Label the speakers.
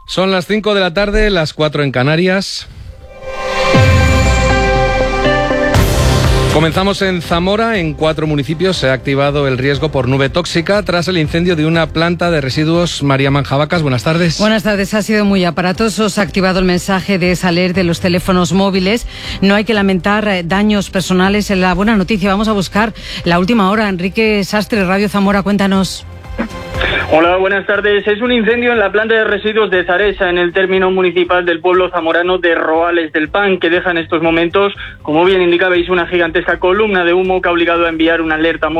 Speaker 1: Son las 5 de la tarde, las 4 en Canarias. Comenzamos en Zamora. En 4 municipios se ha activado el riesgo por nube tóxica tras el incendio de una planta de residuos. María Manjabacas, buenas tardes.
Speaker 2: Buenas tardes. Ha sido muy aparatoso. Se ha activado el mensaje de alerta de los teléfonos móviles. No hay que lamentar daños personales. La buena noticia, vamos a buscar la última hora. Enrique Sastre, Radio Zamora, cuéntanos.
Speaker 3: Hola, buenas tardes. Es un incendio en la planta de residuos de Zaresa, en el término municipal del pueblo zamorano de Roales del Pan, que deja en estos momentos, como bien indicabais, una gigantesca columna de humo que ha obligado a enviar una alerta